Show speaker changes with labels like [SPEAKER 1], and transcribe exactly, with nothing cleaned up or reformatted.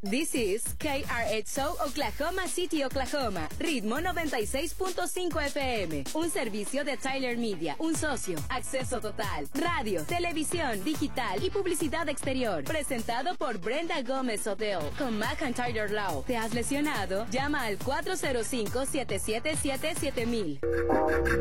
[SPEAKER 1] This is K R X O Oklahoma City, Oklahoma. Ritmo noventa y seis punto cinco F M. Un servicio de Tyler Media. Un socio. Acceso total. Radio, televisión, digital y publicidad exterior. Presentado por Brenda Gómez Odell. Con McIntyre Law. ¿Te has lesionado? Llama al cuatro cero cinco, siete siete siete, siete mil.